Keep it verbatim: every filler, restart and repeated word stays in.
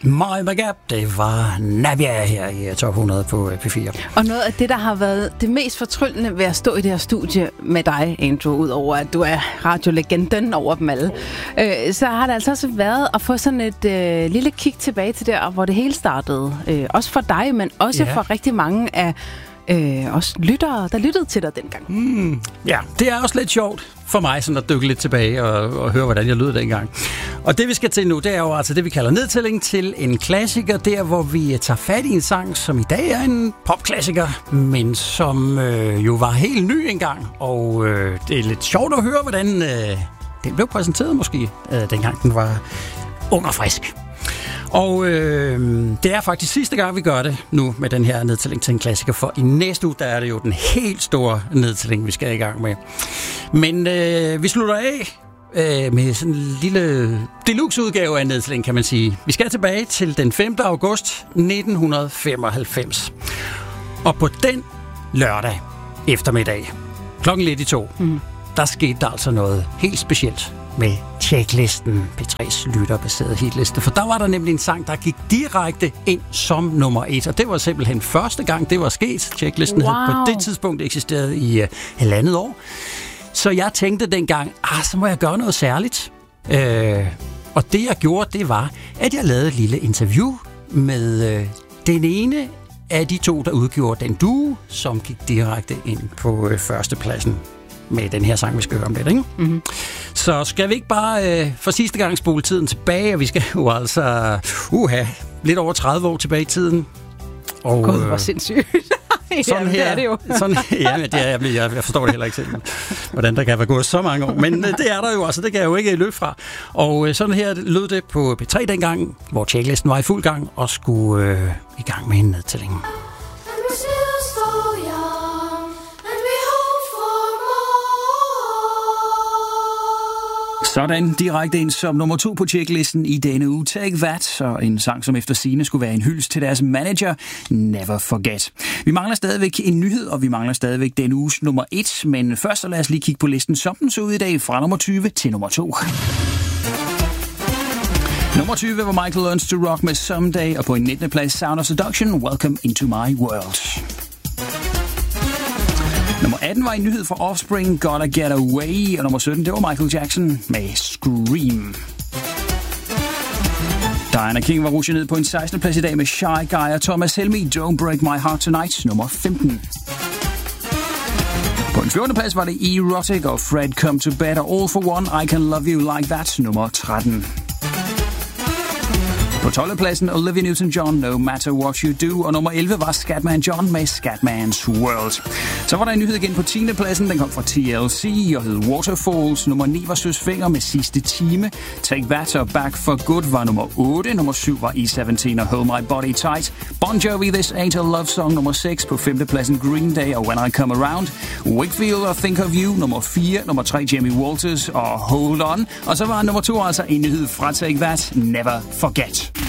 Mind the Gap, det var Navia her i Top hundrede på P fire. Og noget af det, der har været det mest fortryllende ved at stå i det her studie med dig, Andrew, udover at du er radiolegenden over dem alle, øh, så har det altså også været at få sådan et øh, lille kig tilbage til der, hvor det hele startede. Øh, også for dig, men også ja. for rigtig mange af øh, os lyttere, der lyttede til dig dengang. Mm, ja, det er også lidt sjovt for mig sådan at dykke lidt tilbage og, og høre, hvordan jeg lød dengang. Og det, vi skal til nu, det er jo altså det, vi kalder nedtælling til en klassiker, der hvor vi tager fat i en sang, som i dag er en popklassiker, men som øh, jo var helt ny engang. Og øh, det er lidt sjovt at høre, hvordan øh, den blev præsenteret måske, øh, dengang den var ung og frisk. Og øh, det er faktisk sidste gang, vi gør det nu med den her nedtælling til en klassiker, for i næste uge, der er det jo den helt store nedtælling, vi skal i gang med. Men øh, vi slutter af øh, med sådan en lille deluxe-udgave af nedtælling, kan man sige. Vi skal tilbage til den femte august nitten femoghalvfems. Og på den lørdag eftermiddag, klokken lidt i to, mm. der skete der altså noget helt specielt med Tjeklisten, P tre's lytterbaserede hitliste. For der var der nemlig en sang, der gik direkte ind som nummer et. Og det var simpelthen første gang, det var sket. Tjeklisten wow. havde på det tidspunkt eksisteret i uh, halvandet år. Så jeg tænkte dengang, ah, så må jeg gøre noget særligt. Uh, og det jeg gjorde, det var, at jeg lavede et lille interview med uh, den ene af de to, der udgjorde den duo, som gik direkte ind på uh, førstepladsen med den her sang, vi skal høre om lidt, ikke? Mm-hmm. Så skal vi ikke bare øh, for sidste gang spole tiden tilbage, og vi skal jo altså uha, lidt over tredive år tilbage i tiden. Og, Gud, hvor sindssygt. Sådan her, det er det jo. Sådan, ja, det er, jeg, jeg forstår det heller ikke selv, hvordan der kan være gået så mange år. Men det er der jo, altså det kan jeg jo ikke løbe fra. Og sådan her lød det på P tre dengang, hvor Tjeklisten var i fuld gang og skulle øh, i gang med en nedtælling. Sådan, direkte ind som nummer to på Tjeklisten i denne uge. Take That, og en sang, som efter sigende skulle være en hyldest til deres manager, Never Forget. Vi mangler stadigvæk en nyhed, og vi mangler stadigvæk den uges nummer et, men først så lad os lige kigge på listen, som den så ud i dag, fra nummer tyve til nummer to. Nummer tyve var Michael Learns to Rock med Someday, og på en nittende plads Sound of Seduction, Welcome into My World. Nummer atten var en nyhed fra Offspring, Gotta Get Away, og nummer sytten, det var Michael Jackson med Scream. Diana King var rushet ned på en sekstende plads i dag med Shy Guy, og Thomas Helmig, Don't Break My Heart Tonight, nummer femten. På en fjortende plads var det Erotic og Fred Come to Bed, og All for One, I Can Love You Like That, nummer tretten. På tolvte pladsen Olivia Newton-John, No Matter What You Do, og nummer elleve var Scatman John med Scatman's World. Så var der en nyhed igen på tiende pladsen, den kom fra T L C og hed Waterfalls. Nummer ni var Søs Finger med Sidste Time. Take That og Back for Good var nummer otte. Nummer syv var E sytten og Hold My Body Tight. Bon Jovi, This Ain't a Love Song, nummer seks. På femte pladsen Green Day og When I Come Around. Wakefield og Think of You, nummer fire. Nummer tre Jamie Walters og Hold On. Og så var nummer to altså en nyhed fra Take That, Never Forget.